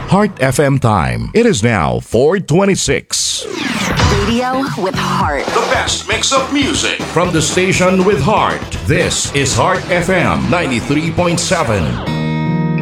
Heart FM time. It is now 4:26. Radio with heart. The best mix of music from the station with heart. This is Heart FM 93.7.